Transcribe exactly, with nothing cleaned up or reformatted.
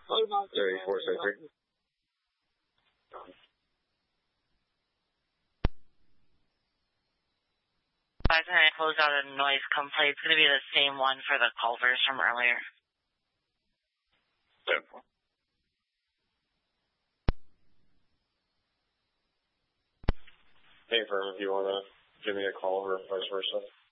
thirty-four, thirty-three. Five ten, close out a noise complaint. It's going to be the same one for the Culvers from earlier. Yep. Hey, firm, if you want to give me a call or vice versa.